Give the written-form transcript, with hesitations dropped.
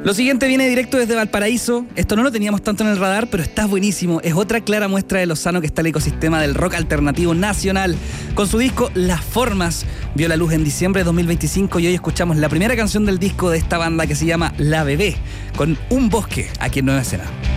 Lo siguiente viene directo desde Valparaíso. Esto no lo teníamos tanto en el radar, pero está buenísimo. Es otra clara muestra de lo sano que está el ecosistema del rock alternativo nacional. Con su disco Las Formas, vio la luz en diciembre de 2025 y hoy escuchamos la primera canción del disco de esta banda que se llama La Bebé, con Un Bosque, aquí en Nueva Escena.